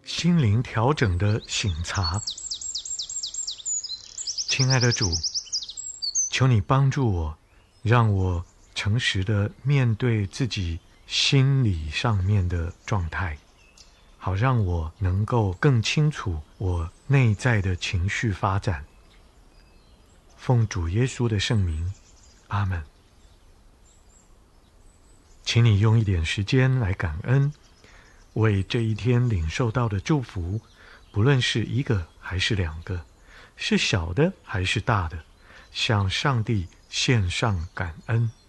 心灵调整的省察。亲爱的主，求你帮助我，让我诚实的面对自己心理上面的状态，好让我能够更清楚我内在的情绪发展。奉主耶稣的圣名，阿们。请你用一点时间来感恩，为这一天领受到的祝福，不论是一个还是两个，是小的还是大的，向上帝献上感恩。